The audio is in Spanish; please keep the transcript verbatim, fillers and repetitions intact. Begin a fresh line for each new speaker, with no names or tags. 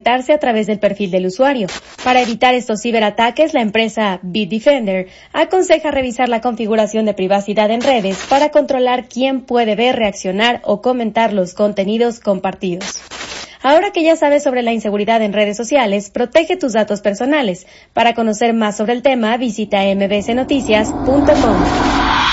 conectarse a través del perfil del usuario. Para evitar estos ciberataques, la empresa Bitdefender aconseja revisar la configuración de privacidad en redes para controlar quién puede ver, reaccionar o comentar los contenidos compartidos. Ahora que ya sabes sobre la inseguridad en redes sociales, protege tus datos personales. Para conocer más sobre el tema, visita m b s noticias punto com.